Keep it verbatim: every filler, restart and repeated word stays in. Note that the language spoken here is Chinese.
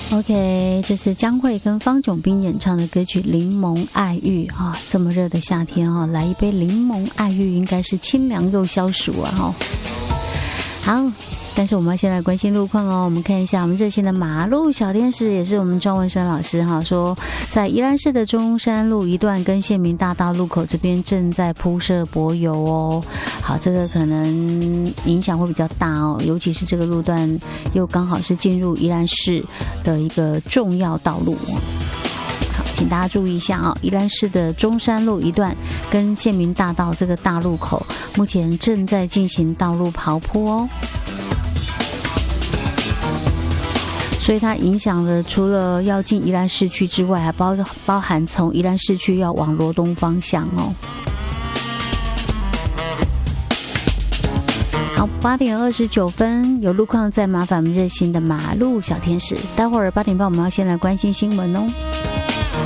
OK， 这是江蕙跟方炯斌演唱的歌曲《柠檬爱玉》啊，这么热的夏天啊，来一杯柠檬爱玉应该是清凉又消暑啊哈。好，但是我们要先来关心路况哦。我们看一下我们热线的马路小天使，也是我们庄文生老师哈，说在宜兰市的中山路一段跟县民大道路口这边正在铺设柏油哦。好，这个可能影响会比较大哦，尤其是这个路段又刚好是进入宜兰市的一个重要道路哦。好，请大家注意一下啊、哦，宜兰市的中山路一段跟县民大道这个大路口，目前正在进行道路刨坡哦。所以它影响了除了要进宜兰市区之外，还包包含从宜兰市区要往罗东方向哦。好，八点二十九分，有路况再麻烦我们热心的马路小天使。待会儿八点半我们要先来关心新闻哦。